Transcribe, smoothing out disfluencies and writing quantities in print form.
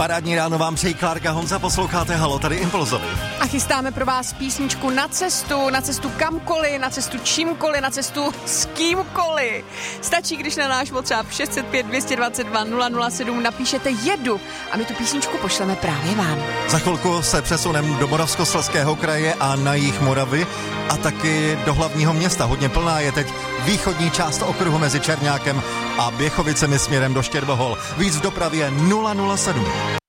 Parádní ráno vám přejí Klárka Honza, posloucháte Halo, tady Impulzovi. A chystáme pro vás písničku na cestu kamkoliv, na cestu čímkoliv, na cestu s kýmkoliv. Stačí, když na náš WhatsApp 605 222 007 napíšete jedu a my tu písničku pošleme právě vám. Za chvilku se přesuneme do Moravskoslezského kraje a na jih Moravy a taky do hlavního města. Hodně plná je teď východní část okruhu mezi Čerňákem a Běchovicemi směrem do Štěrbohol. Víc v dopravě 007.